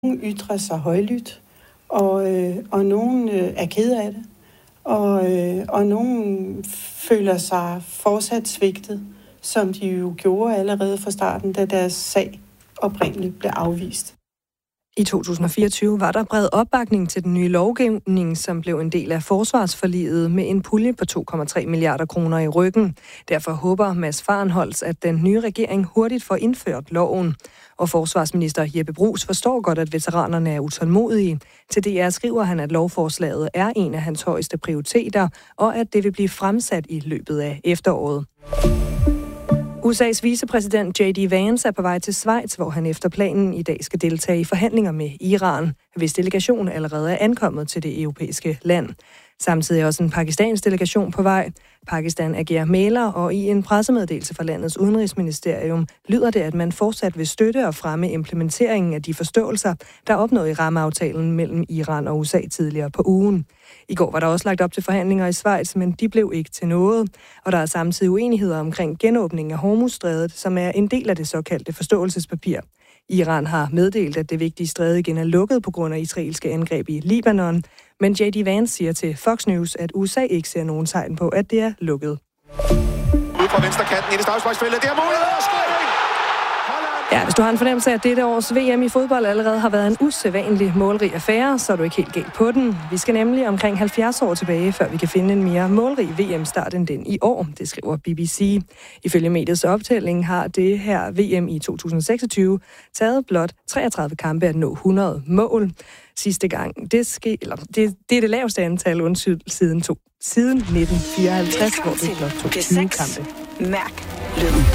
Nogle ytrer sig højlydt, og nogen er ked af det, og nogen føler sig fortsat svigtet, som de jo gjorde allerede fra starten, da deres sag oprindeligt blev afvist. I 2024 var der bred opbakning til den nye lovgivning, som blev en del af forsvarsforliget med en pulje på 2,3 milliarder kroner i ryggen. Derfor håber Mads Fahrenholtz, at den nye regering hurtigt får indført loven. Og forsvarsminister Jeppe Bruus forstår godt, at veteranerne er utålmodige. Til DR skriver han, at lovforslaget er en af hans højeste prioriteter, og at det vil blive fremsat i løbet af efteråret. USA's vicepræsident J.D. Vance er på vej til Schweiz, hvor han efter planen i dag skal deltage i forhandlinger med Iran, hvis delegation allerede er ankommet til det europæiske land. Samtidig er også en pakistansk delegation på vej. Pakistan agerer mægler, og i en pressemeddelelse fra landets udenrigsministerium lyder det, at man fortsat vil støtte og fremme implementeringen af de forståelser, der er opnået i rammeaftalen mellem Iran og USA tidligere på ugen. I går var der også lagt op til forhandlinger i Schweiz, men de blev ikke til noget. Og der er samtidig uenigheder omkring genåbningen af Hormuzstrædet, som er en del af det såkaldte forståelsespapir. Iran har meddelt, at det vigtige stræde igen er lukket på grund af israelske angreb i Libanon. Men J.D. Vance siger til Fox News, at USA ikke ser nogen tegn på, at det er lukket. Ud fra venstre kanten i det straffesparksfælde. Det er mulighed at score! Ja, hvis du har en fornemmelse af, at dette års VM i fodbold allerede har været en usædvanlig målrig affære, så er du ikke helt galt på den. Vi skal nemlig omkring 70 år tilbage, før vi kan finde en mere målrig VM-start end den i år, det skriver BBC. Ifølge mediets optælling har det her VM i 2026 taget blot 33 kampe at nå 100 mål. Sidste gang det er det laveste antal siden 1954, hvor det blot tog 20 kampe. Mærk lyden.